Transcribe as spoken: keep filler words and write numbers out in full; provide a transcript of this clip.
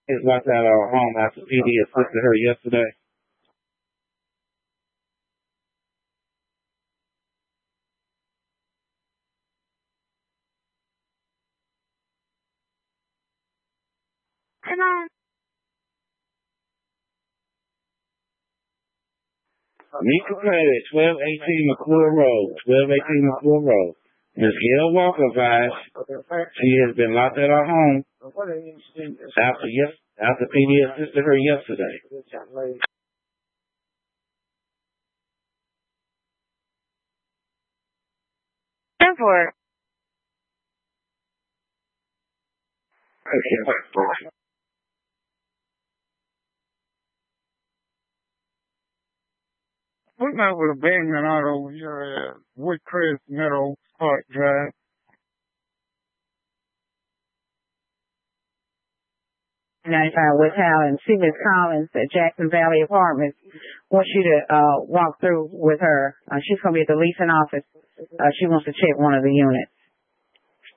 It's locked out of our home after P D assisted her yesterday. Come on. Nika Credit, twelve eighteen McClure Road, twelve eighteen McClure Road. Miss Gail Walker advised she has been locked at her home after yes after P D assisted her yesterday. Go for it. Putting up with a banging auto over here at Woodcrest Meadow Park Drive. ninety-five West Highland. See Miss Collins at Jackson Valley Apartments. Wants you to uh, walk through with her. Uh, she's going to be at the leasing office. Uh, she wants to check one of the units.